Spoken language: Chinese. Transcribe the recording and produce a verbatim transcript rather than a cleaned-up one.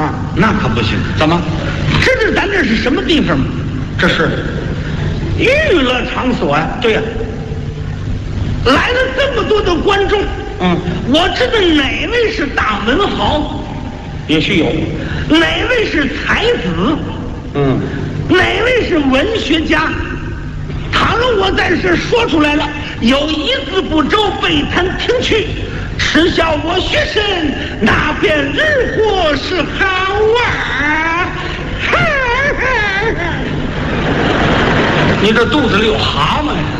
啊，那可不行。怎么？知道咱这是什么地方吗？这是娱乐场所呀、啊。对呀、啊，来了这么多的观众，嗯，我知道哪位是大文豪，也许有；哪位是才子，嗯，哪位是文学家。倘若我在这说出来了，有一字不周被他听去，耻笑我学生那片日货是好啊！你这肚子里有蛤蟆呀！